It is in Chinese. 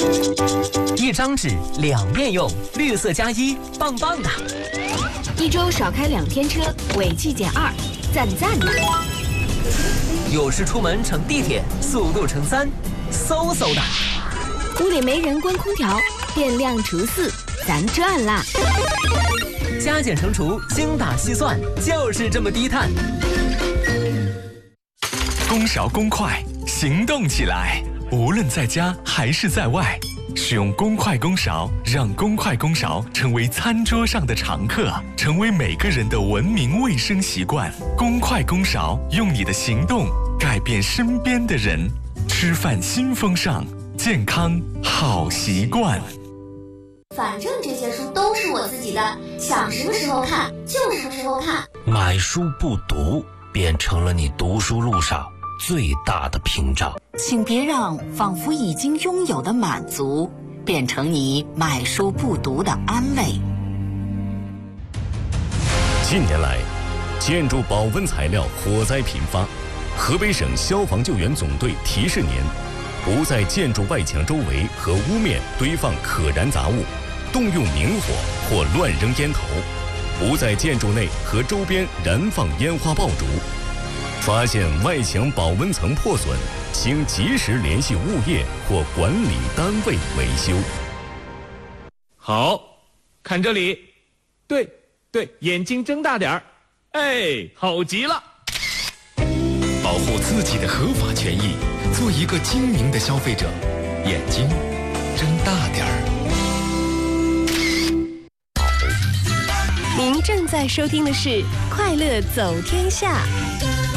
一张纸两面用，绿色加一，棒棒的。 一周少开2天车，违纪减2，赞赞的。 有时出门乘地铁，速度乘3，嗖嗖的。 屋里没人关空调，电量除4，咱赚啦。 加减乘除，精打细算，就是这么低碳。 公勺公筷，行动起来！无论在家还是在外，使用公筷公勺，让公筷公勺成为餐桌上的常客，成为每个人的文明卫生习惯。公筷公勺，用你的行动改变身边的人。吃饭新风尚，健康好习惯。 反正这些书都是我自己的，想什么时候看就什么时候看。 买书不读，变成了你读书路上最大的屏障。 请别让仿佛已经拥有的满足，变成你买书不读的安慰。 近年来，建筑保温材料火灾频发，河北省消防救援总队提示您：不在建筑外墙周围和屋面堆放可燃杂物，动用明火或乱扔烟头，不在建筑内和周边燃放烟花爆竹。发现外墙保温层破损，请及时联系物业或管理单位维修。 好，看这里，对，眼睛睁大点儿，哎，好极了！ 保护自己的合法权益，做一个精明的消费者，眼睛睁大点儿。 您正在收听的是《快乐走天下》。